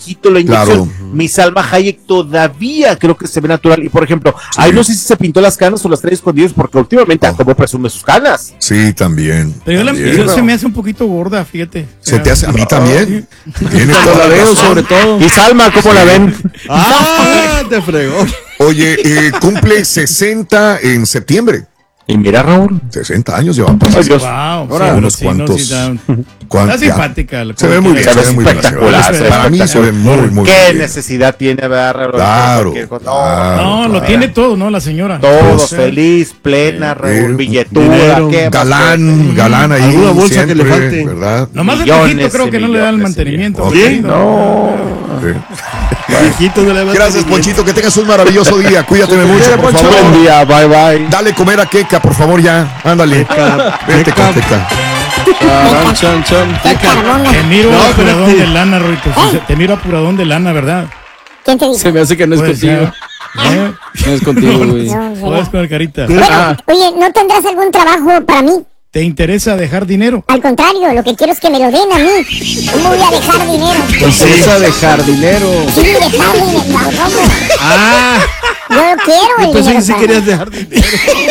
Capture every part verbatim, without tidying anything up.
la inyección. Claro. Mi Salma Hayek todavía creo que se ve natural. Y por ejemplo, sí. ahí no sé si se pintó las canas o las trae escondidas porque últimamente oh. como presume sus canas. Sí, también. Pero también. Yo, se me hace un poquito gorda, fíjate. Se te hace, a mí también. Tiene toda la veo sobre todo. Y Salma, ¿cómo la ven? Ah, te fregó. Oye, eh, cumple sesenta en septiembre. Y mira, Raúl, sesenta años lleva. Ay, Dios. Wow, Ahora, sí, unos sí, cuantos. No, sí, está simpática. Se ve muy bien, se ve muy bien. Para mí se ve muy, muy ¿Qué bien. necesidad tiene, verdad? Claro. No, claro, no claro. lo tiene todo, ¿no? La señora. Todo, sí. feliz, plena, Raúl, billetuda. Galán, galán ahí. Alguna bolsa siempre, que le falte. ¿verdad? Nomás el viejito creo que no le da el mantenimiento. ¿Sí? No. Viejito de la Gracias, Ponchito, que tengas un maravilloso día. Cuídate mucho, por favor. Buen día, bye bye. Dale comer a Keka, por favor, ya. Ándale. Vete con Keka. Chan, chan, Te miro no, apuradón de lana, Roito. ¿Eh? Te miro apuradón de lana, ¿verdad? ¿Quién te dijo? Se me hace que no es contigo. ¿Eh? No es contigo, güey. No, Puedes con el carita. Bueno, Ah. oye, ¿no tendrás algún trabajo para mí? ¿Te interesa dejar dinero? Al contrario, lo que quiero es que me lo den a mí. ¿Cómo voy a dejar dinero? Pues esa de jardinero. Sí, dejar dinero. ¿Cómo? Ah. Yo lo quiero. Yo el pensé dinero que sí para querías mí. dejar dinero.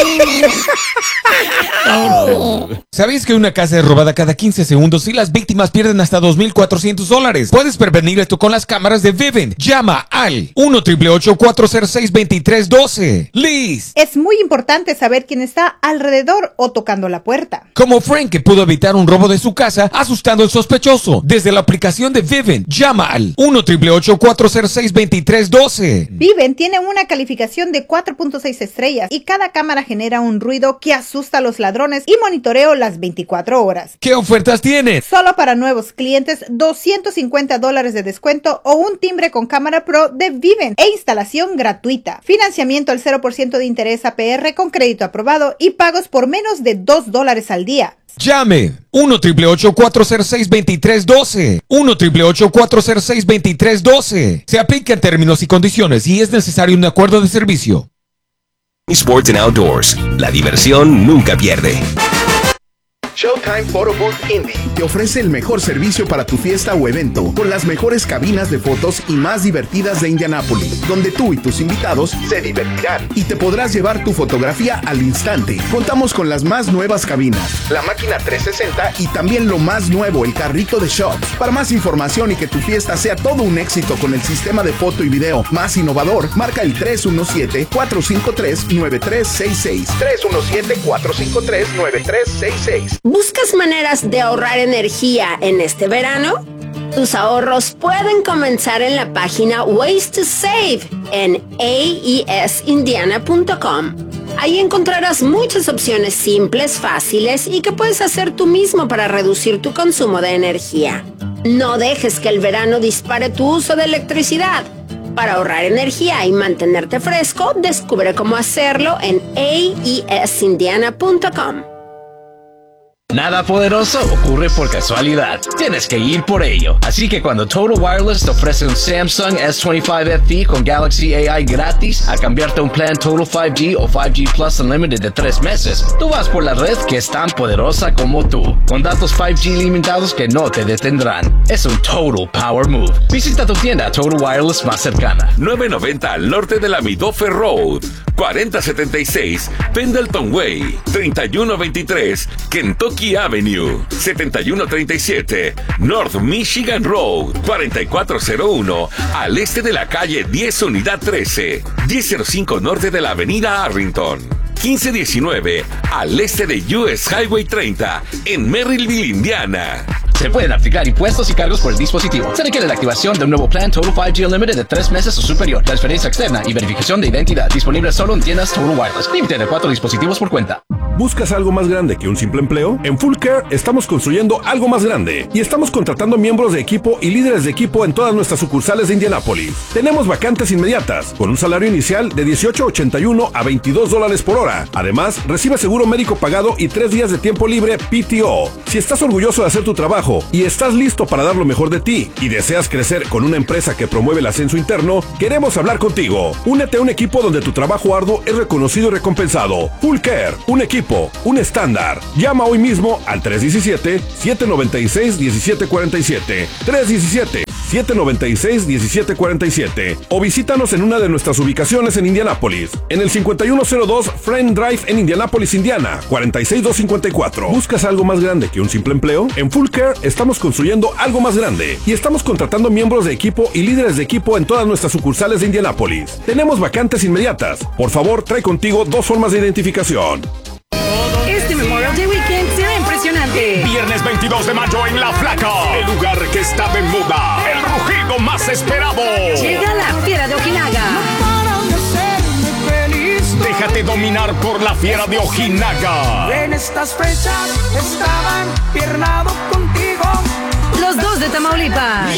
¿Sabías que una casa es robada cada quince segundos y las víctimas pierden hasta dos mil cuatrocientos dólares? Puedes prevenir esto con las cámaras de Vivint. Llama al uno, ocho ocho ocho, cuatro cero seis, dos tres uno dos. Liz. Es muy importante saber quién está alrededor o tocando la puerta. Como Frank, que pudo evitar un robo de su casa asustando al sospechoso. Desde la aplicación de Vivint, llama al uno, ocho ocho ocho, cuatro cero seis, dos tres uno dos. Vivint tiene una calificación de cuatro punto seis estrellas y cada cámara genera un ruido que asusta a los ladrones y monitoreo las veinticuatro horas. ¿Qué ofertas tienes? Solo para nuevos clientes, doscientos cincuenta dólares de descuento o un timbre con cámara pro de Vivint e instalación gratuita. Financiamiento al cero por ciento de interés A P R con crédito aprobado y pagos por menos de dos dólares al día. Llame uno, ocho ocho ocho, cuatro cero seis, dos tres uno dos. uno, ocho ocho ocho, cuatro cero seis, dos tres uno dos. Se aplica en términos y condiciones y es necesario un acuerdo de servicio. Sports and Outdoors. La diversión nunca pierde. Showtime Photo Booth Indy te ofrece el mejor servicio para tu fiesta o evento, con las mejores cabinas de fotos y más divertidas de Indianápolis, donde tú y tus invitados se divertirán y te podrás llevar tu fotografía al instante. Contamos con las más nuevas cabinas, la máquina trescientos sesenta y también lo más nuevo, el carrito de shots. Para más información y que tu fiesta sea todo un éxito con el sistema de foto y video más innovador, marca el tres uno siete, cuatro cinco tres, nueve tres seis seis. tres uno siete, cuatro cinco tres, nueve tres seis seis. ¿Buscas maneras de ahorrar energía en este verano? Tus ahorros pueden comenzar en la página Ways to Save en a e s indiana punto com. Ahí encontrarás muchas opciones simples, fáciles y que puedes hacer tú mismo para reducir tu consumo de energía. No dejes que el verano dispare tu uso de electricidad. Para ahorrar energía y mantenerte fresco, descubre cómo hacerlo en a e s indiana punto com. Nada poderoso ocurre por casualidad. Tienes que ir por ello. Así que cuando Total Wireless te ofrece un Samsung S veinticinco F E con Galaxy A I gratis a cambiarte a un plan Total cinco G o cinco G Plus Unlimited de tres meses, tú vas por la red que es tan poderosa como tú, con datos cinco G limitados que no te detendrán. Es un Total Power Move. Visita tu tienda Total Wireless más cercana. nueve noventa al norte de la Midofe Road, cuarenta setenta y seis Pendleton Way, treinta y uno veintitrés Kentucky Avenue, setenta y uno treinta y siete North Michigan Road, cuarenta y cuatro cero uno al este de la calle diez Unidad trece, diez cero cinco norte de la avenida Arlington, quince diecinueve al este de U S Highway treinta en Merrillville, Indiana. Se pueden aplicar impuestos y cargos por el dispositivo. Se requiere la activación de un nuevo plan Total cinco G Unlimited de tres meses o superior. Transferencia externa y verificación de identidad. Disponible solo en tiendas Total Wireless. Límite de cuatro dispositivos por cuenta. ¿Buscas algo más grande que un simple empleo? En Full Care estamos construyendo algo más grande y estamos contratando miembros de equipo y líderes de equipo en todas nuestras sucursales de Indianápolis. Tenemos vacantes inmediatas con un salario inicial de dieciocho ochenta y uno a veintidós dólares por hora. Además, recibe seguro médico pagado y tres días de tiempo libre P T O. Si estás orgulloso de hacer tu trabajo y estás listo para dar lo mejor de ti y deseas crecer con una empresa que promueve el ascenso interno, queremos hablar contigo. Únete a un equipo donde tu trabajo arduo es reconocido y recompensado. Full Care, un equipo, un estándar. Llama hoy mismo al tres uno siete, siete nueve seis, uno siete cuatro siete. tres uno siete, siete nueve seis, uno siete cuatro siete o visítanos en una de nuestras ubicaciones en Indianápolis, en el cincuenta y uno cero dos Friend Drive en Indianápolis, Indiana, cuarenta y seis mil doscientos cincuenta y cuatro. ¿Buscas algo más grande que un simple empleo? En Full Care estamos construyendo algo más grande y estamos contratando miembros de equipo y líderes de equipo en todas nuestras sucursales de Indianápolis. Tenemos vacantes inmediatas. Por favor, trae contigo dos formas de identificación. Este Memorial Day Weekend será impresionante. Viernes veintidós de mayo en La Flaca, el lugar que está de moda, el rugido más esperado. Llega la Fiera de Ojinaga. Déjate dominar por la Fiera de Ojinaga. En estas fechas estaban piernado contigo. Los dos de Tamaulipas.